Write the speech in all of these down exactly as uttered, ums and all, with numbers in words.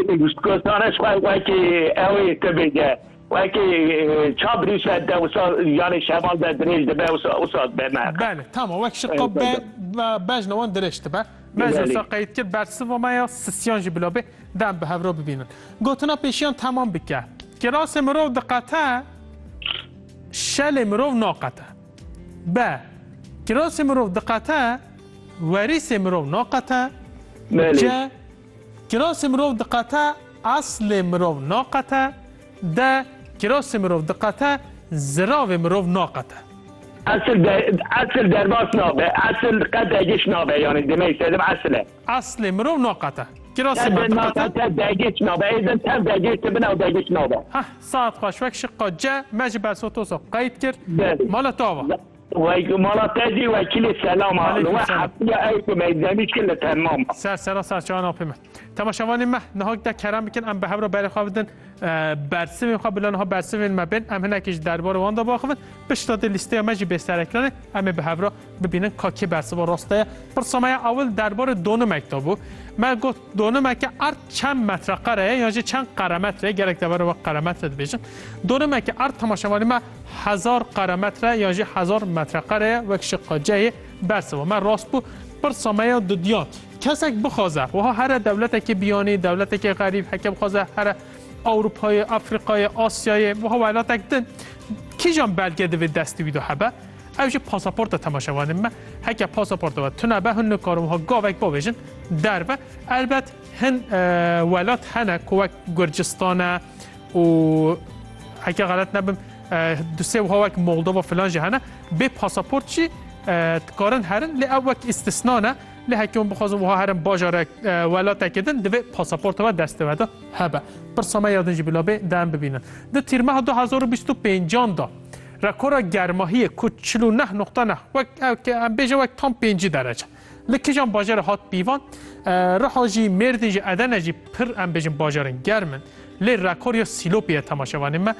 گوشتگستانش وکی اوی کبیده وکی چابری شد ده وصال یعنی شمال ده دریج ده به وصال به من بله تمام وکی شقا بجنوان درشت به مجلسا قید کرد برسه و ما یا سسیان جی بلابه دم به هفرا ببینن گوتنا پیشیان تمام بکه که راس مرو دقته شل مرو ناقته به که راس مرو دقته وریس مرو ناقته جه که راس مرو دقته اصل مرو ناقته ده که راس مرو دقته زراو مرو ناقته اصل در اصل درباس نابه اصل قد دگیش نابه یعنی دیمه استدم اصله اصل مرو ناقته که راس مرو دقته دگیش نابه ایزن تر دگیش تبنه و دگیش نابه ها ساعت خوش وک شقا جه مجبر سوتوسا قید کرد مالا تاوا و مالا تازی وکیل سلام آلو و حفظی ایکو میزنیش که لتمام سر سر سر چوان آپیمه تماشاوانی مه نهاک ده کرم بکن ام به هفرا برای خواه بدن برسه میخواه بلان ها برسه وین مبین ام هنکیش دربار واندا باخواه بشتاد لیسته مجی بستر اکرانه ام به هفرا ببینن کاکی برسه با راسته برسامه اول دربار دونو مکتابو من گفت دونو مکه ارد چند متر قره یا چند قرمتره گرک دبر و قرمتر بیشن دونو مکه ارد تماشاوانی مه هزار قرمتره یا هزار متر قره و شقاجه برسه و من راست بو برسامه دو دیان کسک بخوازه و ها هر دولت که بیانی دولت که غریب حکم خوازه هر اروپای افریقای آسیای و ها ولات اکدن کی جان بلگه دوی دستی ویدو هبه اوش پاسپورت تماشاوانه ما هک پاسپورت و تونه به هن کارم ها گاوک باویجن در و البته هن ولات هنه کوک گرجستان و هک غلط نبم دو سه و هاوک مولدووا فلان جهنه به پاسپورت چی کارن هرن لی اوک استثنانه لی هکیون بخوازم و ها هرن باجاره ولات اکدن دوی پاسپورت و دسته وده هبه برسامه یادن جی بلابه دم ببینن ده تیرمه دو هزار و بیست و پنجان دا رکورد گرماهی کوچلو نه نقطه نه و ام بیجه وقت تام پنجی درجه لکی جان باجر هات بیوان رهاجی مردی جی ادن جی پر ام بیجن باجرن گرمن لی رکورد یا سیلوپیه تماشاوانی ما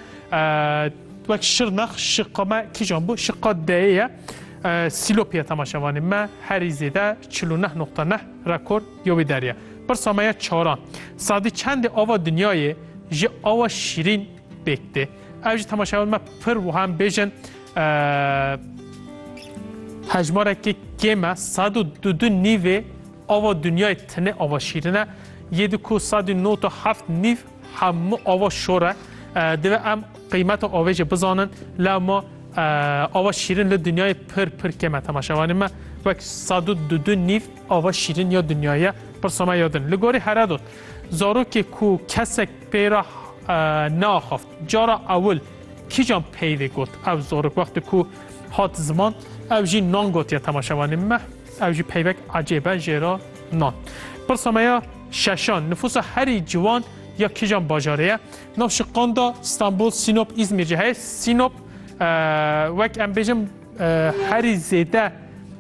وقت شرنخ شقامه کی جان بو شقا دیه سیلوپیه تماشاوانی ما هری زیده چلو نه نقطه نه رکورد یوی دریه بر سامایه چاران سادی چند آوا دنیای جی آوا شیرین بکته اوج تماشاوان ما پر و هم بیجن هجماره که کمه صد و دو دو نیو آوا دنیای تنه آوا شیرینه یه کو صد و نه تا هفت نیو همه آوا شوره دوه ام قیمت آویج بزانن لما آوا شیرین ل دنیای پر پر کمه تماشاوان ما وقت صد و دو دو نیو آوا شیرین یا دنیای پر سما یادن لگوری هر دو زارو که کو کسک پیرا ناخافت جارا اول کی جان پیوی گوت او زورک وقت کو هات زمان او جی نان گوت یا تماشاوانی مه او جی پیوک عجیبه جیرا نان برسامه ششان نفوس هری جوان یا کی جان باجاره نفش قاندا استانبول سینوپ ازمیر جهه سینوپ وک ام بیجم هری زیده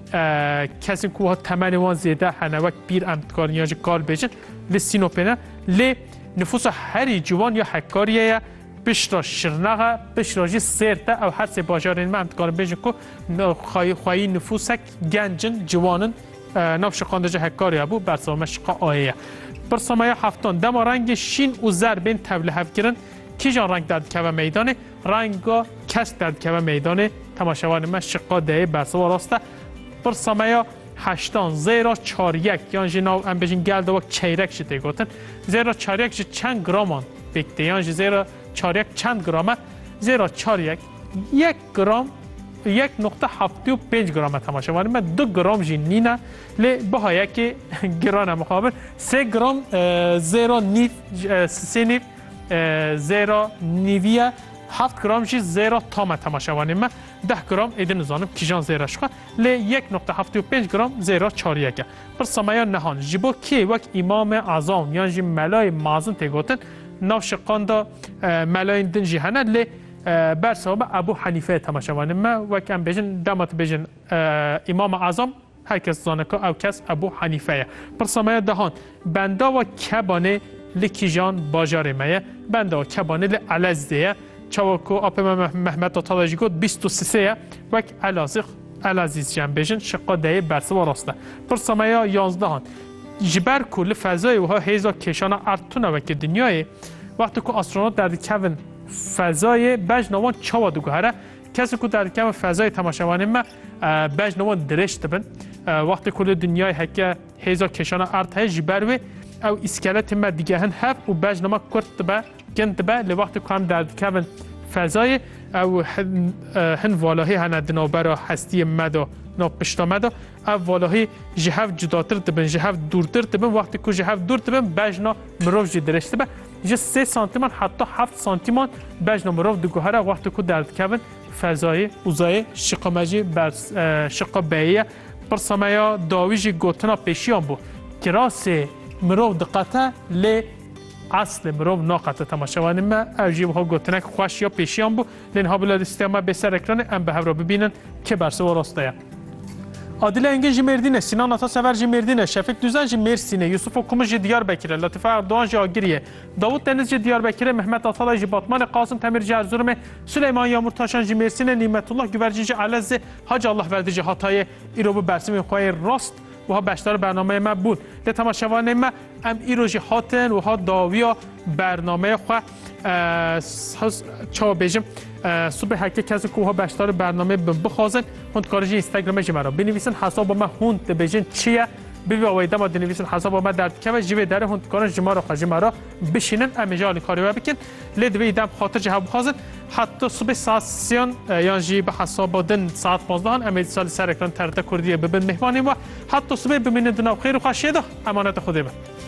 کسی کو ها تمنوان زیده هنه وک بیر امتکار یا جی کار بیجن لی سینوپ نه لی نفوس هری جوان یا حکاریه بشرا شرنغه بشرا جی سرته او هر سه باجارین من امتکارم بیجن که خواهی نفوسک گنجن جوانن نفش قاندجه حکاریه بو برسامه شقا آیه برسامه هفتان دما رنگ شین و زر بین تبله هف گرن کی جان رنگ درد که میدانه رنگا کس درد که میدانه تماشاوان من شقا ده برسامه راسته برسامه هشتان زیرا چار یک یعنی جناب ام بجین گلد وقت چیرک شده گفتن زیرا چار یک چند گرامان بکته یعنی زیرا چار یک چند گرامه زیرا چار یک یک گرام یک نقطه هفته و پنج گرام تماشاوانی من دو گرام جی نینه لی بها یکی گران مقابل سه گرام زیرا نیف سه نیف زیرا نیویه هفت گرام جی زیرا تام تماشاوانی من ده گرام ایدن زانم کیجان زیرا شخه لی یک نقطه هفته و پنج گرام زیرا چار یکه پر سمایان نهان جیبو کی وک امام اعظم یعنی جی ملای معظم تگوتن نوش قاندا ملای دن جهنه لی بر صحابه ابو حنیفه تماشاوانی ما وک ام بیجن دامت بیجن امام اعظم هر کس زانکا او کس ابو حنیفه پر سمایان دهان بندا و کبانه لکیجان باجار مایه بنده و کبانه لعلزده چاوکو آپ محمد تالاجی گفت بیست و سه وک علازق علازیز جنبیجن شقا ده برسه و راسته پر سمایه یازده هان جبر کل فضای و ها هیزا کشان ارتونه و که دنیای وقتی که آسترونوت در کون فضای بج نوان چاوا دو گهره کسی که در کون فضای تماشاوانه ما بج نوان درشت بن وقتی کل دنیای هکه هیزا کشان ارت های جبر و او اسکلت ما دیگه هن هف و بج نما کرد با گند با لوقتی که هم در کون فضای او هن والاهی هن دنابرا هستی مدا ناپشتا مدا او والاهی جهف جداتر دبن جهف دورتر دبن وقتی که جهف دور دبن بجنا مروف جی درشت با جه سه سانتیمان حتی هفت سانتیمان بجنا مروف دو گوهره وقتی که در کون فضای اوزای شقامجی بر شقا بیه برسامه داویجی گوتنا پیشیان بو که راست مروف دقیقه لی اصل مروف ناقطه تماشاوانی ما اوجیب ها گوتنک خوش یا پیشیان بو لین ها بلاد استیما به سر اکران ام به هفرا ببینن که برسه و راستایا عادل انگن جی مردینه سینان عطا سفر جی مردینه شفیق دوزن جی مرسینه یوسف حکومت جی دیار بکره لطفه اردوان جی آگریه داوود دنیز جی دیار بکره محمد عطا جی باتمان قاسم تمیر جی ارزورم سلیمان یامور تاشان جی مرسینه نعمت الله گوورجی جی علز حاج الله ورده جی هاتای ایرو برسم خوای راست و ها بشتر برنامه ما بود ده تماشاوانه ما ام ایروژی هاتن و ها داویا برنامه خواه چا بیجم صبح هکه کسی که ها بشتر برنامه بخوازن هند کارجی اینستاگرام جی مرا بنویسن حساب ما هند بیجن چیه ببی آویده ما دنویسن حساب ما در که جیوه داره هند کارج جی مرا خواجی مرا بشینن امیجال کاری بکن لید ویدم خاطر جهاب خوازن حتی صبح ساعت سیان یعنی جی به حساب دن ساعت پانزده امید سال سر اکران ترته کردیه ببین مهمانی ما حتی صبح ببینید نو خیر و خوشیده امانت خوده به